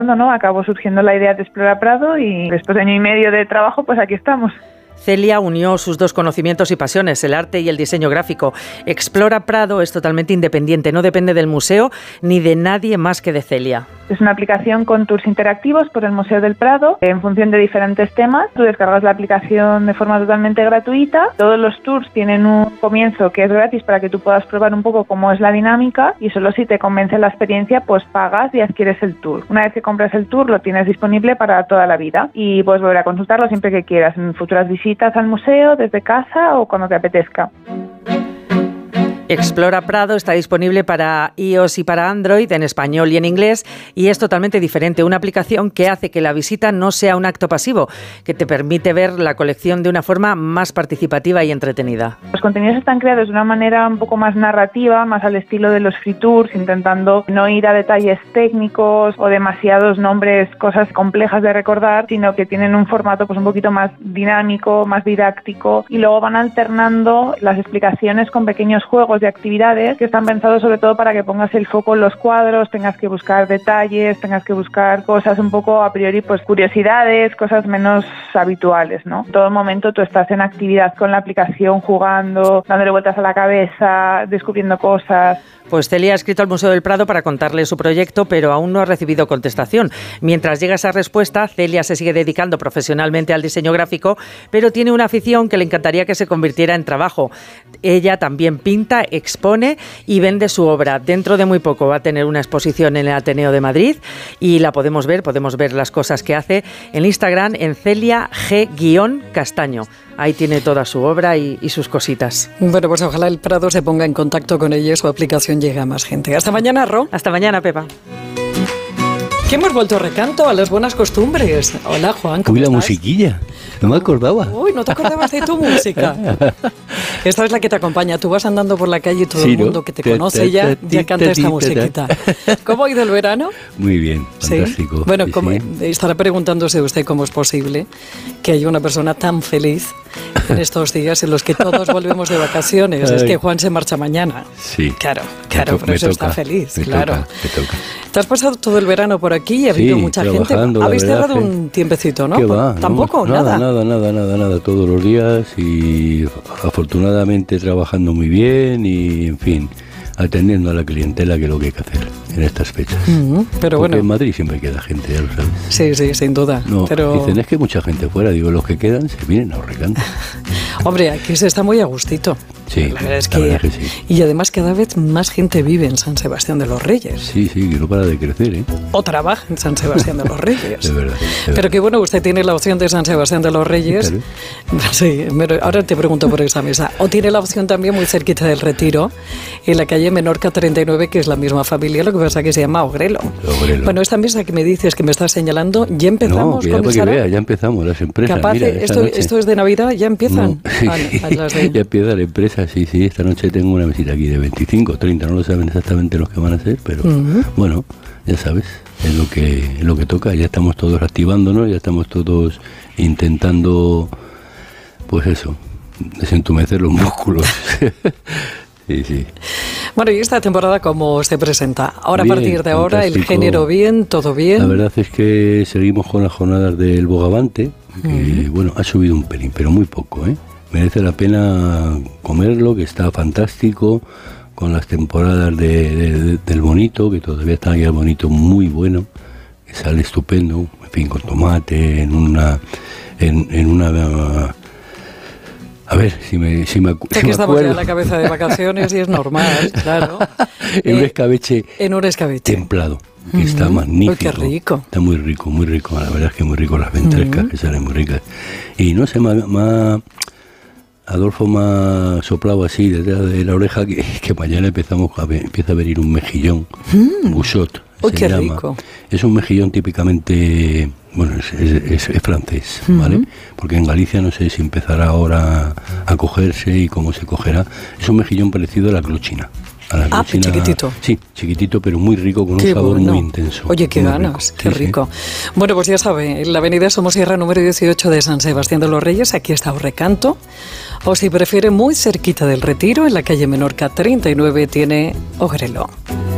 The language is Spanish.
¿no? Acabó surgiendo la idea de Explora Prado y después de 1 año y medio de trabajo, pues aquí estamos. Celia unió sus 2 conocimientos y pasiones, el arte y el diseño gráfico. Explora Prado es totalmente independiente, no depende del museo ni de nadie más que de Celia. Es una aplicación con tours interactivos por el Museo del Prado en función de diferentes temas. Tú descargas la aplicación de forma totalmente gratuita. Todos los tours tienen un comienzo que es gratis para que tú puedas probar un poco cómo es la dinámica y solo si te convence la experiencia, pues pagas y adquieres el tour. Una vez que compras el tour, lo tienes disponible para toda la vida y puedes volver a consultarlo siempre que quieras en futuras visitas al museo, desde casa o cuando te apetezca. Explora Prado está disponible para iOS y para Android, en español y en inglés, y es totalmente diferente. Una aplicación que hace que la visita no sea un acto pasivo, que te permite ver la colección de una forma más participativa y entretenida. Los contenidos están creados de una manera un poco más narrativa, más al estilo de los free tours, intentando no ir a detalles técnicos o demasiados nombres, cosas complejas de recordar, sino que tienen un formato pues un poquito más dinámico, más didáctico, y luego van alternando las explicaciones con pequeños juegos de actividades que están pensados sobre todo para que pongas el foco en los cuadros, tengas que buscar detalles, tengas que buscar cosas un poco a priori, pues curiosidades, cosas menos habituales, ¿no? En todo momento tú estás en actividad con la aplicación, jugando, dándole vueltas a la cabeza, descubriendo cosas. Pues Celia ha escrito al Museo del Prado para contarle su proyecto, pero aún no ha recibido contestación. Mientras llega esa respuesta, Celia se sigue dedicando profesionalmente al diseño gráfico, pero tiene una afición que le encantaría que se convirtiera en trabajo. Ella también pinta, expone y vende su obra. Dentro de muy poco va a tener una exposición en el Ateneo de Madrid y la podemos ver las cosas que hace en Instagram en Celia G-Castaño. Ahí tiene toda su obra y sus cositas. Bueno, pues ojalá el Prado se ponga en contacto con ella y su aplicación llegue a más gente. Hasta mañana, Ro. Hasta mañana, Pepa. Que hemos vuelto recanto a las buenas costumbres. Hola, Juan, ¿cómo Uy, la estás? musiquilla. No me acordaba. Uy, ¿no te acordabas de tu música? Esta es la que te acompaña. Tú vas andando por la calle y todo el mundo que te conoce ya canta esta musiquita. ¿Cómo ha ido el verano? Muy bien, fantástico. ¿Sí? Bueno, sí. Estará preguntándose usted cómo es posible que haya una persona tan feliz en estos días en los que todos volvemos de vacaciones. Ay. Es que Juan se marcha mañana. Sí. Claro, por eso está feliz, claro. Me toca. Te has pasado todo el verano por aquí y ha habido mucha gente. Habéis cerrado un tiempecito, ¿no? ¿Qué va? ¿Tampoco? No, nada, todos los días y afortunadamente trabajando muy bien y, en fin, atendiendo a la clientela, que es lo que hay que hacer en estas fechas. Pero porque bueno, en Madrid siempre queda gente, ya lo sabes. Sí, sin duda. No, pero... dicen, es que mucha gente fuera. Digo, los que quedan se vienen a Recanto. Hombre, aquí se está muy a gustito. Sí, la verdad es que sí. Y además cada vez más gente vive en San Sebastián de los Reyes. Sí, que no para de crecer, ¿eh? O trabaja en San Sebastián de los Reyes. De verdad. Pero que bueno, usted tiene la opción de San Sebastián de los Reyes. Claro. Sí, pero ahora te pregunto por esa mesa. O tiene la opción también muy cerquita del Retiro, en la calle Menorca 39, que es la misma familia, lo que pasa que se llama Ogrelo. Bueno, esta mesa que me dices, que me estás señalando, ya empezamos con esa. Ya empezamos las empresas. Capaz, mira, esto es de Navidad, ya empiezan. No. Ya empieza la empresa, sí, esta noche tengo una visita aquí de 25, 30, no lo saben exactamente los que van a ser, pero bueno, ya sabes, es lo que toca. Ya estamos todos activándonos, ya estamos todos intentando, pues eso, desentumecer los músculos. Sí. Bueno, ¿y esta temporada cómo se presenta? Ahora, bien, a partir de ahora, fantástico. el género bien, todo bien. La verdad es que seguimos con las jornadas del Bogavante, que bueno, ha subido un pelín, pero muy poco, ¿eh? Merece la pena comerlo, que está fantástico, con las temporadas del bonito, que todavía está ahí el bonito muy bueno, que sale estupendo, en fin, con tomate, en una a ver, si me que estamos ya en la cabeza de vacaciones y es normal, claro. En un escabeche. En un escabeche. Templado, que está magnífico. Uy, qué rico. Está muy rico. La verdad es que muy rico, las ventrescas que salen muy ricas. Y no sé, Adolfo me ha soplado así detrás de la oreja que mañana empieza a venir un mejillón, Bouchot. Uy, qué rico. Es un mejillón típicamente, bueno, es francés, ¿vale? Porque en Galicia no sé si empezará ahora a cogerse y cómo se cogerá. Es un mejillón parecido a la clochina. Chiquitito. Sí, chiquitito, pero muy rico, con un sabor muy intenso. Oye, qué ganas, qué rico. Sí. Bueno, pues ya sabe, en la avenida Somosierra número 18 de San Sebastián de los Reyes, aquí está Recanto. O si prefiere, muy cerquita del Retiro, en la calle Menorca 39, tiene Ogrelo.